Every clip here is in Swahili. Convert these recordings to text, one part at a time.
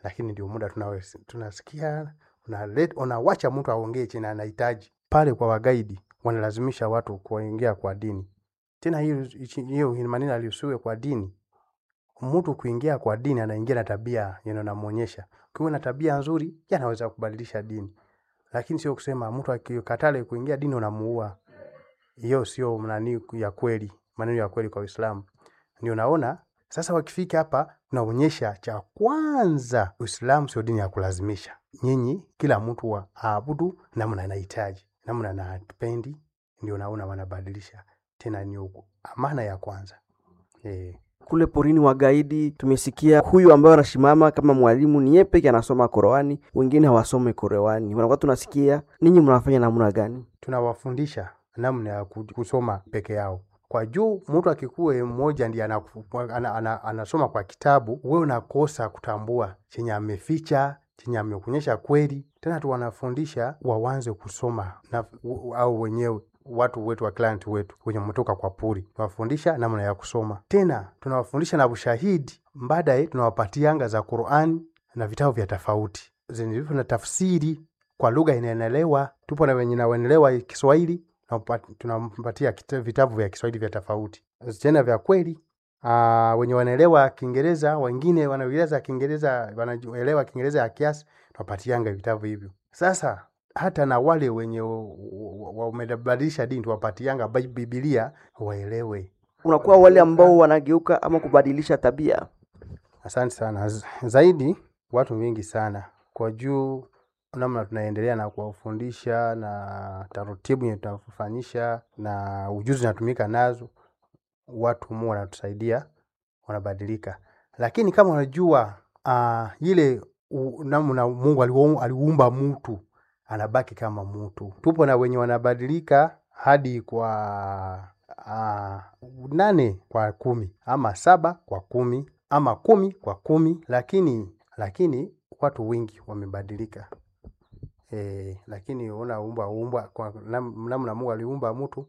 lakini ndio muda tunasikia unawacha mtu aongee chini anahitaji. Pale kwa wagaidi wanalazimisha watu kuingia kwa dini. Tena hiyo maneno aliusiwe kwa dini. Mtu kuingia kwa dini anaingia na tabia inayomuonyesha. Ukiwa na tabia nzuri, yanaweza kubadilisha dini. Lakini sio kusema mtu akikatale kuingia dini unamuua. Hiyo sio maneno ya kweli, maneno ya kweli kwa Uislamu. Ndio naona sasa wakifika hapa tunaonyesha cha kwanza Uislamu sio dini ya kulazimisha. Nyinyi kila mtu aabudu namna anahitaji, namna anapendi, ndio naona wanabadilisha. Tena ni huko amana ya kwanza. Kule porini wagaidi tumesikia huyu ambaye anashimama kama mwalimu ni yeye pekee anasoma Qur'ani, wengine hawasome Qur'ani. Wanakuwa tunasikia ninyi mnafanya namna gani? Tunawafundisha namna ya kusoma peke yao. Kwa juu mtu akikuwe mmoja ndiye anasoma kwa kitabu, wewe unakosa kutambua chenye ameficha, chenye amekuonyesha kweli. Tena tuwanafundisha waanze kusoma au wenyewe watu wetu wa client wetu wenye mtoka kwa puri. Tunawafundisha namna ya kusoma. Tena tunawafundisha na ushahidi. Baadaye tunawapatianga za Qur'an na vitabu vya tofauti. Zenye na tafsiri kwa lugha inaelewa. Tupo na wenye wanaelewa Kiswahili na tunampatia vitabu vya Kiswahili vya tofauti. Tena vya kweli. Wenye wanaelewa Kiingereza, wengine wanaeleza Kiingereza, wanaelewa Kiingereza ya kiasi, tunapatianga vitabu hivyo. Sasa hata na wale wenye wamebadilisha dini tuwapatianga Biblia waelewe. Unakuwa wale ambao wanageuka ama kubadilisha tabia. Asante sana. Zaidi watu wengi sana. Kwa juu namna tunaendelea na kuwafundisha na taratibu yenye tunafanyisha na ujuzi natumika nazo, watu Mungu anatusaidia wanabadilika. Lakini kama unajua ile namna Mungu aliumba mtu anabaki kama mtu. Tupo na wenye wanabadilika hadi kwa 8 kwa 10 ama 7 kwa 10 ama 10 kwa 10, lakini watu wengi wamebadilika. Lakini unaumba kwa namna Mungu aliumba mtu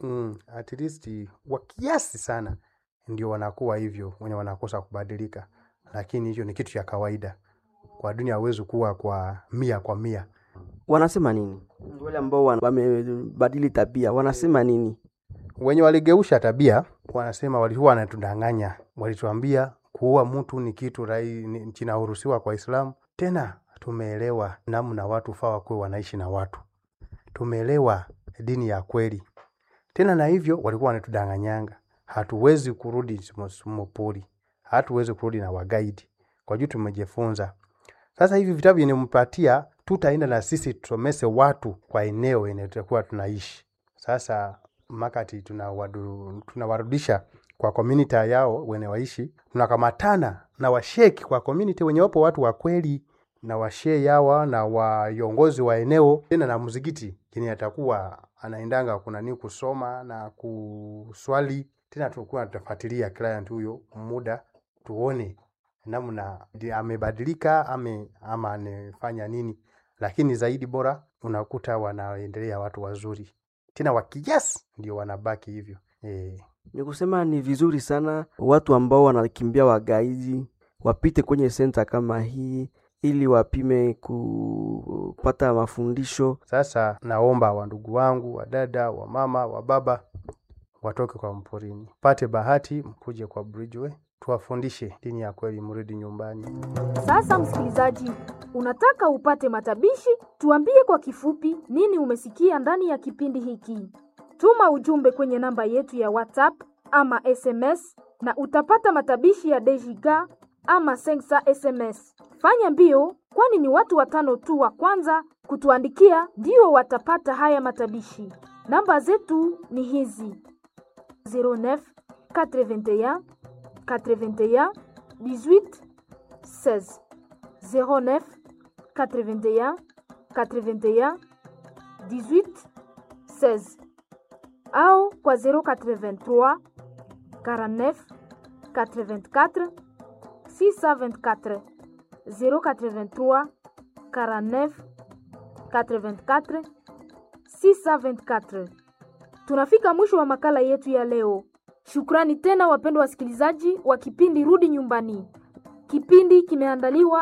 at least wa kiasi sana ndio wanakuwa hivyo wenye wanakosa kubadilika. Lakini hiyo ni kitu cha kawaida. Kwa dunia hauwezi kuwa kwa 100%. Wanasema nini? Wale ambao wamebadili tabia wanasema nini? Wenye waligeusha tabia wanasema walikuwa wanatudanganya. Walituambia kuua mtu ni kitu kinaruhusiwa kwa Uislamu. Tena tumeelewa namna watu faa kwa wanaishi na watu. Tumeelewa dini ya kweli. Tena na hivyo walikuwa wanatudanganyanga. Hatuwezi kurudi mopori. Hatuwezi kurudi na wagaidi. Kwa juu tumejifunza. Sasa hivi vitabu yenempatia tutaenda na sisi tusomese watu kwa eneo yenye tutakuwa tunaishi. Sasa makati tunawarudisha kwa community yao wenye waishi. Tunakamatana na washeki kwa community wenye wapo watu wa kweli na washe yawa na viongozi wa eneo. Tena na muzikiti yenye atakuwa anaendanga kuna kusoma na kuswali. Tena tulikuwa tutafuatilia client huyo muda tuone namna amebadilika ama anafanya nini. Lakini zaidi bora unakuta wanaendelea watu wazuri. Tena wakiasi ndio wanabaki hivyo. Ni kusema ni vizuri sana watu ambao wanakimbia wagaidi wapite kwenye center kama hii ili wapime kupata mafundisho. Sasa naomba wa ndugu wangu, wa dada, wa mama, wa baba watoke kwa mporini. Pate bahati mkuje kwa Bridgeway. Tuwafundishe dini ya kweli mrudi nyumbani. Sasa msikilizaji, unataka upate matabishi? Tuambie kwa kifupi nini umesikia ndani ya kipindi hiki. Tuma ujumbe kwenye namba yetu ya WhatsApp ama SMS na utapata matabishi ya Dejiga ama Sensa SMS. Fanya mbio, kwani ni watu 5 tu wa kwanza kutuandikia ndio watapata haya matabishi. Namba zetu ni hizi: 09 81 81 18 16 09 81 81 18 16 au kwa 083 49 84 624 083 49 84 624. Tunafika mwisho wa makala yetu ya leo. Shukrani tena wapendwa wasikilizaji wa kipindi Rudi Nyumbani. Kipindi kimeandaliwa